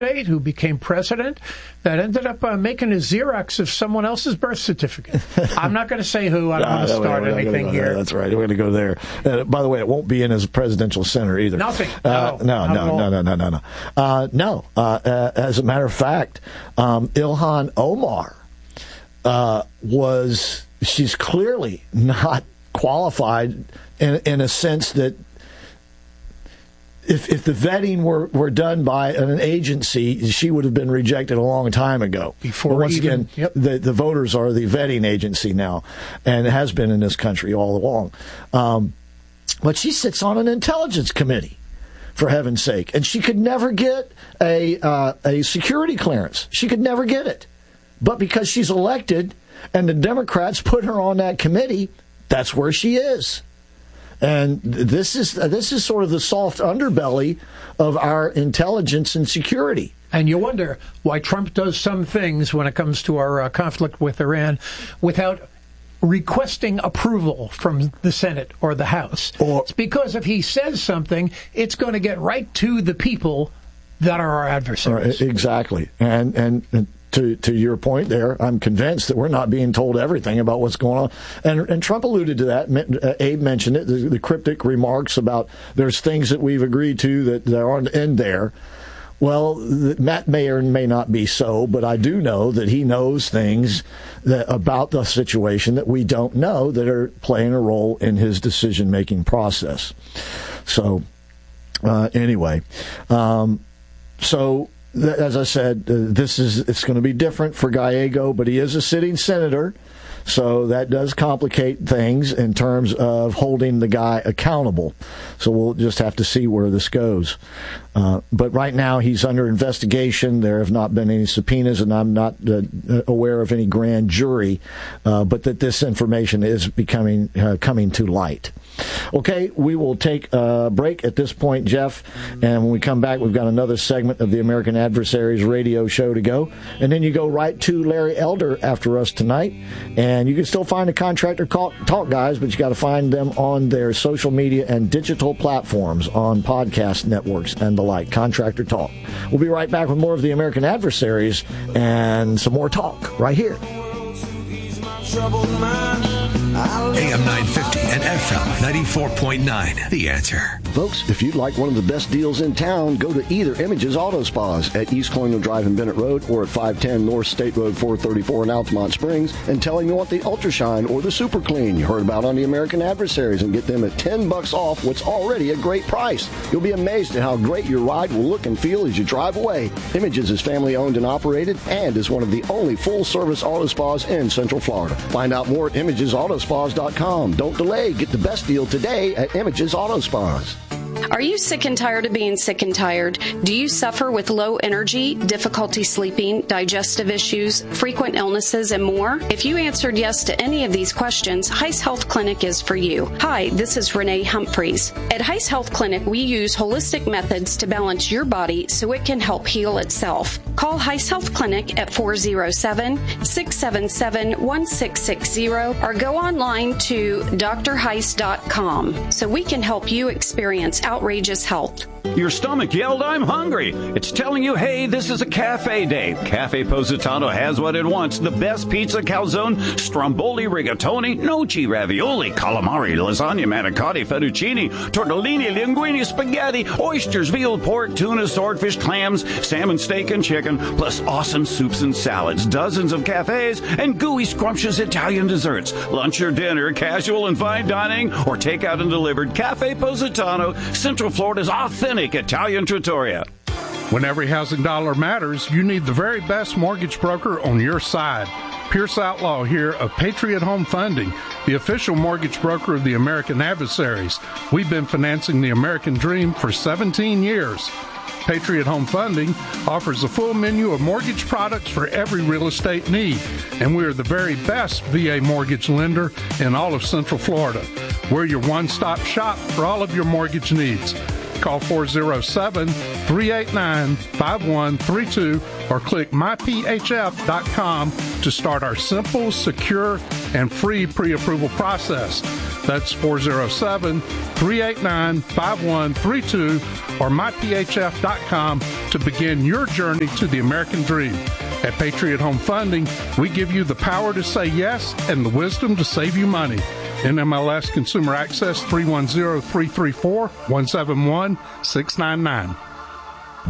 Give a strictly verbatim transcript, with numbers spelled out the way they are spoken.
State who became president that ended up uh, making a Xerox of someone else's birth certificate. I'm not going to say who. I don't no, want to no, start anything here. There. That's right. We're going to go there. Uh, by the way, it won't be in his presidential center either. Nothing. Uh, no, no, no, no, no, no, no. Uh, no. Uh, uh, as a matter of fact, um, Ilhan Omar uh, was, she's clearly not qualified in, in a sense that If if the vetting were, were done by an agency, she would have been rejected a long time ago. Before but once even, again, yep. the, the voters are the vetting agency now, and it has been in this country all along. Um, but she sits on an intelligence committee, for heaven's sake, and she could never get a uh, a security clearance. She could never get it. But because she's elected and the Democrats put her on that committee, that's where she is. And this is this is sort of the soft underbelly of our intelligence and security. And you wonder why Trump does some things when it comes to our uh, conflict with Iran without requesting approval from the Senate or the House. Or, it's because if he says something, it's going to get right to the people that are our adversaries. Exactly. And and. and To to your point there, I'm convinced that we're not being told everything about what's going on. And and Trump alluded to that. Abe mentioned it, the, the cryptic remarks about there's things that we've agreed to that, that aren't in there. Well, that may or may not be so, but I do know that he knows things that, about the situation that we don't know that are playing a role in his decision-making process. So, uh, anyway, um, so... As I said, uh, this is it's going to be different for Gallego, but he is a sitting senator, so that does complicate things in terms of holding the guy accountable. So we'll just have to see where this goes. Uh, but right now he's under investigation. There have not been any subpoenas, and I'm not uh, aware of any grand jury, uh, but that this information is becoming uh, coming to light. Okay, we will take a break at this point, Jeff, and when we come back, we've got another segment of the American Adversaries radio show to go, and then you go right to Larry Elder after us tonight, and you can still find the Contractor Talk guys, but you got to find them on their social media and digital platforms on podcast networks and the like. Contractor Talk. We'll be right back with more of the American Adversaries and some more talk right here. A M nine fifty and F M ninety-four point nine. The Answer. Folks, if you'd like one of the best deals in town, go to either Images Auto Spas at East Colonial Drive in Bennett Road or at five ten North State Road four thirty-four in Altamont Springs and tell them you want the Ultra Shine or the Super Clean you heard about on the American Adversaries and get them at ten bucks off what's already a great price. You'll be amazed at how great your ride will look and feel as you drive away. Images is family owned and operated and is one of the only full-service auto spas in Central Florida. Find out more at images auto spas dot com. Don't delay. Get the best deal today at Images Auto Spas. Are you sick and tired of being sick and tired? Do you suffer with low energy, difficulty sleeping, digestive issues, frequent illnesses, and more? If you answered yes to any of these questions, Heiss Health Clinic is for you. Hi, this is Renee Humphreys. At Heiss Health Clinic, we use holistic methods to balance your body so it can help heal itself. Call Heiss Health Clinic at four oh seven, six seven seven, one six six zero or go online to d r heiss dot com so we can help you experience outrageous health. Your stomach yelled, "I'm hungry." It's telling you, hey, this is a cafe day. Cafe Positano has what it wants. The best pizza, calzone, stromboli, rigatoni, gnocchi, ravioli, calamari, lasagna, manicotti, fettuccine, tortellini, linguine, spaghetti, oysters, veal, pork, tuna, swordfish, clams, salmon, steak, and chicken, plus awesome soups and salads, dozens of cafes, and gooey, scrumptious Italian desserts. Lunch or dinner, casual and fine dining, or takeout and delivered. Cafe Positano, Central Florida's authentic Italian trattoria. When every housing dollar matters, you need the very best mortgage broker on your side. Pierce Outlaw here of Patriot Home Funding, the official mortgage broker of the American Adversaries. We've been financing the American dream for seventeen years. Patriot Home Funding offers a full menu of mortgage products for every real estate need, and we are the very best V A mortgage lender in all of Central Florida. We're your one-stop shop for all of your mortgage needs. Call four oh seven, three eight nine, five one three two or click my p h f dot com to start our simple, secure, and free pre-approval process. That's four oh seven, three eight nine, five one three two or my p h f dot com to begin your journey to the American dream. At Patriot Home Funding, we give you the power to say yes and the wisdom to save you money. N M L S Consumer Access three one zero, three three four, one seven one, six nine nine.